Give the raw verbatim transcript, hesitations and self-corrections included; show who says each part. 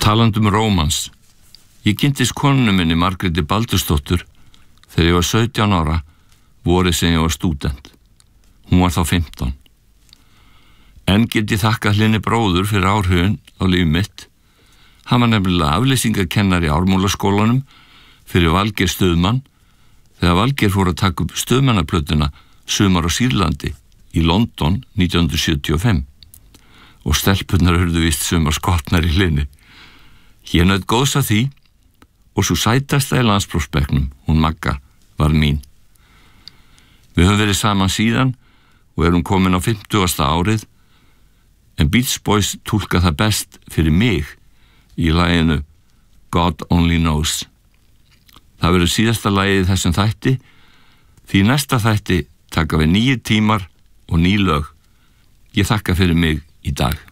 Speaker 1: Talandum rómans. Ég kynntist konunni minni Margréti Baldursdóttur þegar ég var sautján ára, vorið sem ég var stúdent. Hún var þá fimmtán. En get ég þakkað Hlyni bróður fyrir áhrifin á líf mitt. Hann var nefnilega afleysingakennari í Ármúlaskólanum fyrir Valgeir Stuðmann þegar Valgeir fór að taka upp Stuðmannaplötuna Sumar á Sýrlandi í London nítján hundruð sjötíu og fimm og stelpunnar hurðu víst sumar skotnar í Hlyni. Ég naut góðs að því og svo sætasta í landsprófsbekknum, hún Magga, var mín. Við höfum verið saman síðan og erum komin á fimmtugasta árið, en Beach Boys túlka það best fyrir mig í laginu God Only Knows. Það verður síðasta lagið í þessum þætti, því næsta þætti taka við nýju tímar og ný lög. Ég þakka fyrir mig í dag.